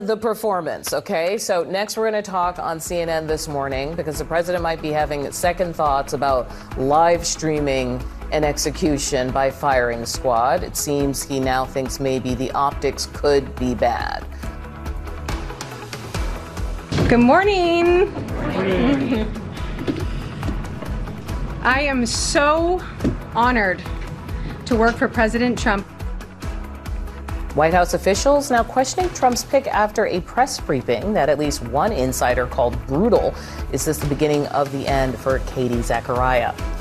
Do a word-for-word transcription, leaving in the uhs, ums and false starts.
The performance, okay? So next we're going to talk on C N N this morning because the president might be having second thoughts about live streaming an execution by firing squad. It seems he now thinks maybe the optics could be bad. Good morning. Good morning. I am so honored to work for President Trump. White House officials now questioning Trump's pick after a press briefing that at least one insider called brutal. Is this the beginning of the end for Katie Zachariah?